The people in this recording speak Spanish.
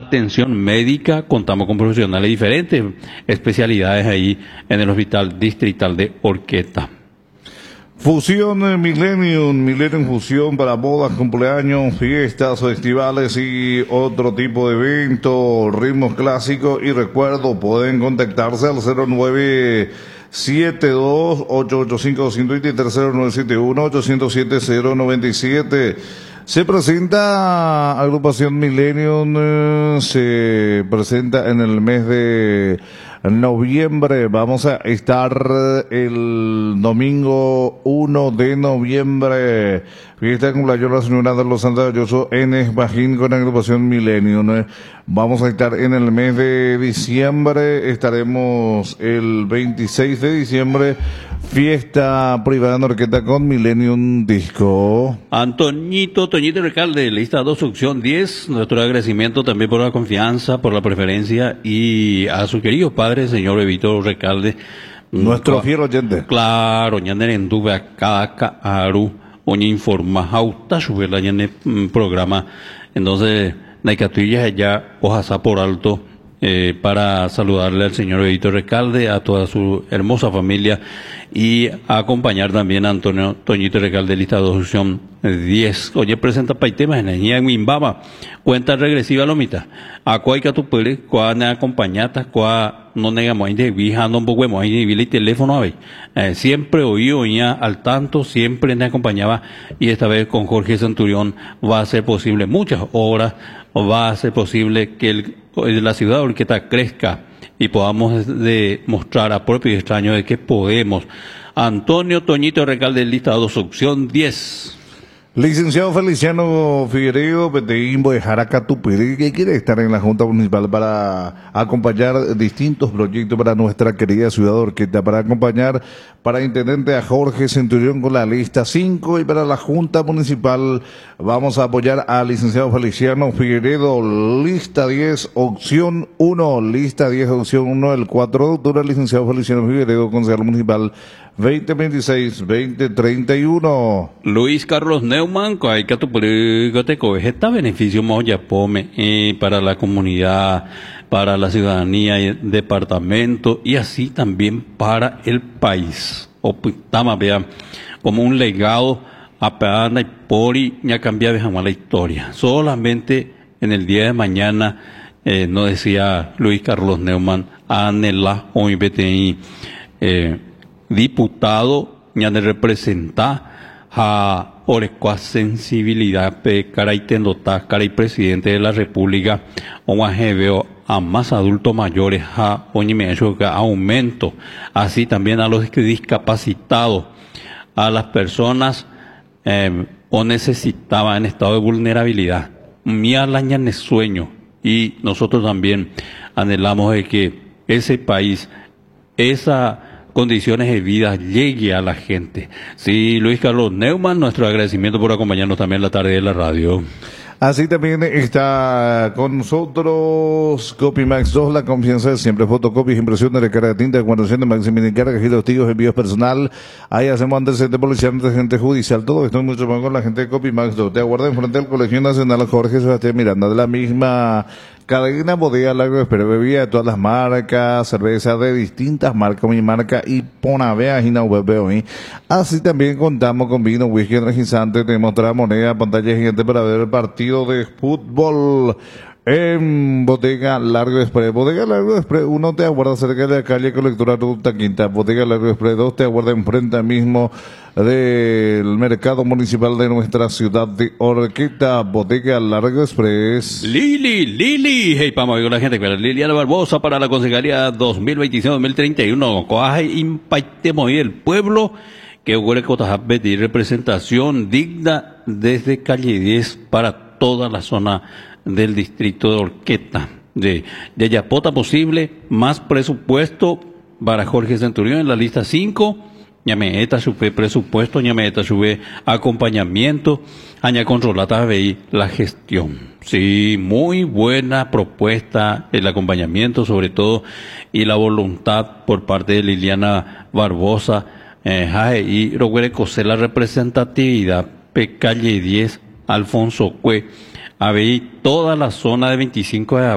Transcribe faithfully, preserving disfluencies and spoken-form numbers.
atención médica, contamos con profesionales diferentes, especialidades ahí en el Hospital Distrital de Horqueta. Fusión Millennium, Millennium Fusión para bodas, cumpleaños, fiestas, festivales y otro tipo de eventos, ritmos clásicos. Y recuerdo, pueden contactarse al cero nueve siete dos ocho ocho cinco dos dos tres, cero nueve siete uno ocho cero siete cero nueve siete. Se presenta Agrupación Millennium, eh, se presenta en el mes de noviembre. Vamos a estar el domingo uno de noviembre. Fiesta de cumpleaños la señora de los Santos Yoso en Esbajín con Agrupación Millennium. Vamos a estar en el mes de diciembre. Estaremos el veintiséis de diciembre. Fiesta privada en Horqueta con Millennium Disco. Antoñito, Toñito Recalde, lista dos, opción diez. Nuestro agradecimiento también por la confianza, por la preferencia y a su querido padre, señor Evito Recalde. Nuestro fiel oyente. Claro, ñaner enduve a cada aru, oña informa, jauta, sube la ñane programa. Entonces, naikatuilla allá, ojasa por alto. Eh, para saludarle al señor Evito Recalde, a toda su hermosa familia y a acompañar también a Antonio Toñito Recalde, lista de opción diez. Oye, presenta paitemas en la Mimbaba, cuenta regresiva lomita. A cuál que tu pele, cuál acompañata, cuál no negamos de vijando un poco de moja y teléfono a ver. Eh, siempre oí, oía al tanto, siempre me acompañaba y esta vez con Jorge Centurión va a ser posible muchas horas, va a ser posible que el la ciudad de Horqueta crezca y podamos demostrar a propio y extraño de que podemos. Antonio Toñito Recalde, lista dos, opción diez. Licenciado Feliciano Figueiredo, Peteimbo de Jaracatupiri, que quiere estar en la Junta Municipal para acompañar distintos proyectos para nuestra querida ciudad de Horqueta, para acompañar para intendente a Jorge Centurión con la lista cinco y para la Junta Municipal vamos a apoyar al licenciado Feliciano Figueiredo, lista diez, opción uno, lista diez, opción uno, el cuatro de octubre, licenciado Feliciano Figueiredo, concejal municipal veinte veintiséis veinte treinta y uno. Luis Carlos Neumann, Coaycatupuricoteco, esta beneficio Moyapome eh, para la comunidad, para la ciudadanía y el departamento y así también para el país. Optama, vea, como un legado a Peana y Pori, ya cambiaba jamás la historia. Solamente en el día de mañana, eh, no decía Luis Carlos Neumann, anela hoy B T I, eh, diputado, ya de representar a orecua sensibilidad pe caray tendota, caray presidente de la República, o a veo a más adultos mayores, a oñime aumento, así también a los discapacitados, a las personas eh, o necesitaban en estado de vulnerabilidad. Mi alaña de sueño y nosotros también anhelamos de que ese país, esa condiciones de vida llegue a la gente. Sí, Luis Carlos Neumann, nuestro agradecimiento por acompañarnos también en la tarde de la radio. Así también está con nosotros Copymax dos, la confianza de siempre, fotocopias, impresión de recarga de tinta, guardación de máxima de carga, giros, tíos, envíos personal. Ahí hacemos antecedentes policial, antecedentes judicial, todo esto y mucho más con la gente de Copymax dos. Te aguarda en frente al Colegio Nacional Jorge Sebastián Miranda, de la misma cadena bodega Largo Express, bebida de todas las marcas, cerveza de distintas marcas, mi marca y Ponavea y hoy. Así también contamos con vino, whisky energizante, tenemos otra moneda, pantalla gigante para ver el partido de fútbol en Bodega Largo Express. Bodega Largo Express uno te aguarda cerca de la calle Colectora Ruta Quinta. Bodega Largo Express dos te aguarda enfrente mismo del mercado municipal de nuestra ciudad de Horqueta. Bodega Largo Express. Lili, Lili, hey, vamos a ver con la gente, Liliana Barbosa para la Concejalía dos mil veinticinco dos mil treinta y uno. Coaje impactemos el pueblo que huele cotaja pedir representación digna desde calle diez para toda la zona del distrito de Horqueta. De, de Yapota posible, más presupuesto para Jorge Centurión en la lista cinco. Ñame eta sube presupuesto, ñame eta sube acompañamiento, aña controlata veí la gestión. Sí, muy buena propuesta, el acompañamiento sobre todo, y la voluntad por parte de Liliana Barbosa, eh, jae, y Roguere Cosé, la representatividad, pe calle diez, Alfonso Cue, a ver toda la zona de veinticinco de